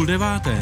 9:30.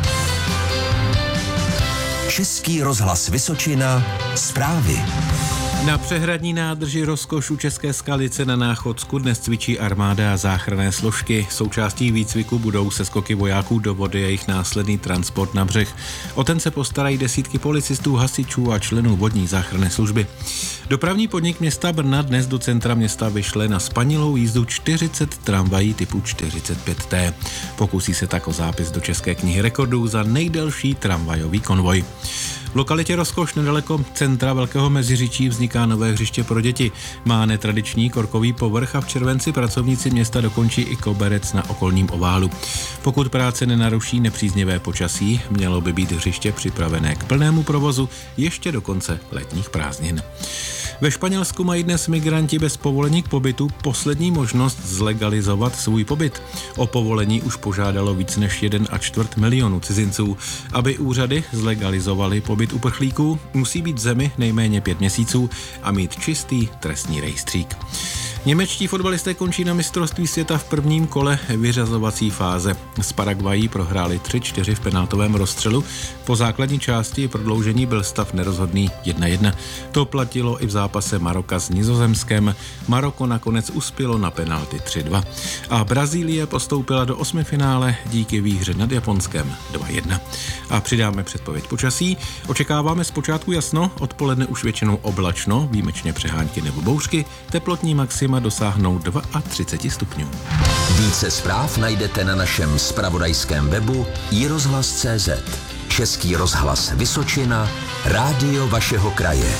Český rozhlas Vysočina, zprávy. Na přehradní nádrži Rozkoš u České Skalice na Náchodsku dnes cvičí armáda a záchranné složky. Součástí výcviku budou seskoky vojáků do vody a jejich následný transport na břeh. O ten se postarají desítky policistů, hasičů a členů vodní záchranné služby. Dopravní podnik města Brna dnes do centra města vyšle na spanilou jízdu 40 tramvají typu 45T. Pokusí se tak o zápis do České knihy rekordů za nejdelší tramvajový konvoj. V lokalitě Rozkoš nedaleko centra Velkého Meziříčí vzniká nové hřiště pro děti. Má netradiční korkový povrch a v červenci pracovníci města dokončí i koberec na okolním oválu. Pokud práce nenaruší nepříznivé počasí, mělo by být hřiště připravené k plnému provozu ještě do konce letních prázdnin. Ve Španělsku mají dnes migranti bez povolení k pobytu poslední možnost zlegalizovat svůj pobyt. O povolení už požádalo víc než 1,25 milionu cizinců. Aby úřady zlegalizovaly pobyt uprchlíků, musí být v zemi nejméně 5 měsíců a mít čistý trestní rejstřík. Němečtí fotbalisté končí na mistrovství světa v prvním kole vyřazovací fáze. S Paraguayí prohráli 3-4 v penaltovém rozstřelu. Po základní části prodloužení byl stav nerozhodný 1-1. To platilo i v zápase Maroka s Nizozemskem. Maroko nakonec uspělo na penalty 3-2. A Brazílie postoupila do osmifinále díky výhře nad Japonskem 2-1. A přidáme předpověď počasí. Očekáváme zpočátku jasno, odpoledne už většinou oblačno, výjimečně přehánky nebo bouřky, teplotní maxima dosáhnou 32 stupňů. Více zpráv najdete na našem zpravodajském webu iRozhlas.cz. Český rozhlas Vysočina, rádio vašeho kraje.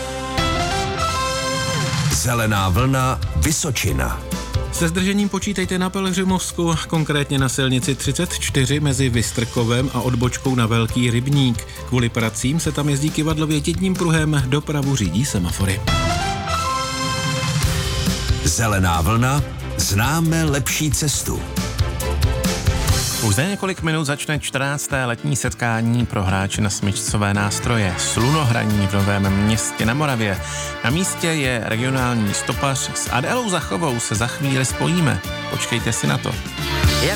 Zelená vlna Vysočina. Se zdržením počítejte na Pelhřimovsku, konkrétně na silnici 34 mezi Vystrkovem a odbočkou na Velký Rybník. Kvůli pracím se tam jezdí kyvadlově jedním pruhem, dopravu řídí semafory. Zelená vlna, známe lepší cestu. Už za několik minut začne 14. letní setkání pro hráče na smyčcové nástroje Slunohraní v Novém Městě na Moravě. Na místě je regionální stopař. S Adélou Zachovou se za chvíli spojíme. Počkejte si na to.